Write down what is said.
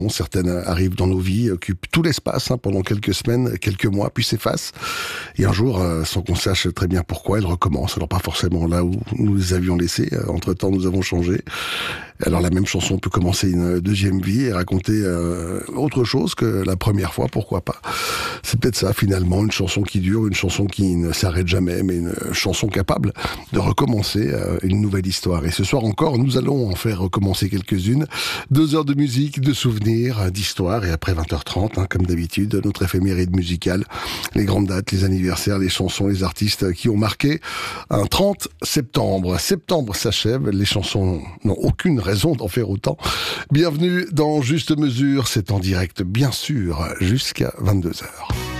Certaines arrivent dans nos vies, occupent tout l'espace pendant quelques semaines, quelques mois, puis s'effacent. Et un jour, sans qu'on sache très bien pourquoi, elles recommencent. Alors pas forcément là où nous les avions laissées. Entre-temps, nous avons changé. Alors la même chanson peut commencer une deuxième vie et raconter autre chose que la première fois, pourquoi pas. C'est peut-être ça finalement, une chanson qui dure, une chanson qui ne s'arrête jamais, mais une chanson capable de recommencer une nouvelle histoire. Et ce soir encore, nous allons en faire recommencer quelques-unes. 2 heures de musique, de souvenirs, d'histoire, et après 20h30, comme d'habitude, notre éphéméride musicale, les grandes dates, les anniversaires, les chansons, les artistes qui ont marqué un 30 septembre. Septembre s'achève, les chansons n'ont aucune raison d'en faire autant. Bienvenue dans Juste Mesure, c'est en direct bien sûr jusqu'à 22h.